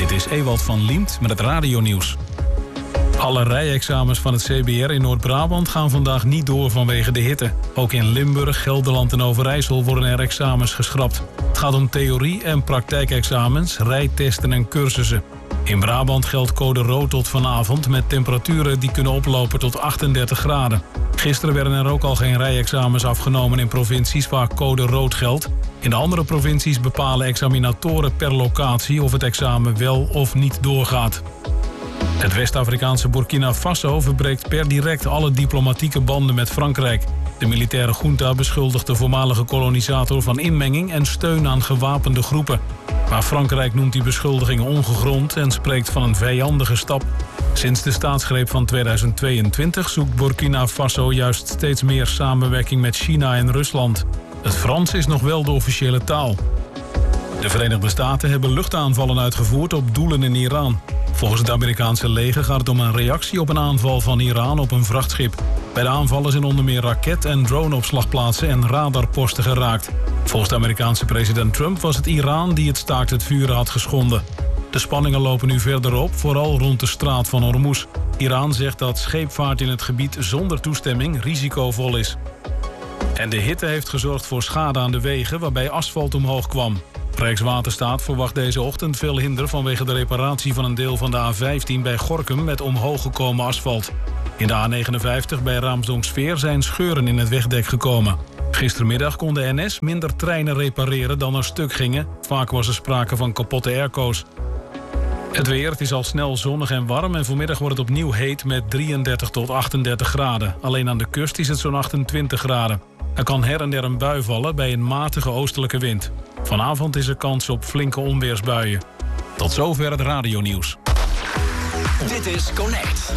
Dit is Ewald van Liemt met het radionieuws. Alle rijexamens van het CBR in Noord-Brabant gaan vandaag niet door vanwege de hitte. Ook in Limburg, Gelderland en Overijssel worden er examens geschrapt. Het gaat om theorie- en praktijkexamens, rijtesten en cursussen. In Brabant geldt code rood tot vanavond met temperaturen die kunnen oplopen tot 38 graden. Gisteren werden er ook al geen rijexamens afgenomen in provincies waar code rood geldt. In de andere provincies bepalen examinatoren per locatie of het examen wel of niet doorgaat. Het West-Afrikaanse Burkina Faso verbreekt per direct alle diplomatieke banden met Frankrijk. De militaire junta beschuldigt de voormalige kolonisator van inmenging en steun aan gewapende groepen. Maar Frankrijk noemt die beschuldigingen ongegrond en spreekt van een vijandige stap. Sinds de staatsgreep van 2022 zoekt Burkina Faso juist steeds meer samenwerking met China en Rusland. Het Frans is nog wel de officiële taal. De Verenigde Staten hebben luchtaanvallen uitgevoerd op doelen in Iran. Volgens het Amerikaanse leger gaat het om een reactie op een aanval van Iran op een vrachtschip. Bij de aanvallen zijn onder meer raket- en droneopslagplaatsen en radarposten geraakt. Volgens de Amerikaanse president Trump was het Iran die het staakt het vuren had geschonden. De spanningen lopen nu verder op, vooral rond de straat van Hormuz. Iran zegt dat scheepvaart in het gebied zonder toestemming risicovol is. En de hitte heeft gezorgd voor schade aan de wegen waarbij asfalt omhoog kwam. Rijkswaterstaat verwacht deze ochtend veel hinder vanwege de reparatie van een deel van de A15 bij Gorinchem met omhoog gekomen asfalt. In de A59 bij Raamsdonksveer zijn scheuren in het wegdek gekomen. Gistermiddag kon de NS minder treinen repareren dan er stuk gingen. Vaak was er sprake van kapotte airco's. Het weer, het is al snel zonnig en warm en vanmiddag wordt het opnieuw heet met 33 tot 38 graden. Alleen aan de kust is het zo'n 28 graden. Er kan her en der een bui vallen bij een matige oostelijke wind. Vanavond is er kans op flinke onweersbuien. Tot zover het radionieuws. Dit is Connect.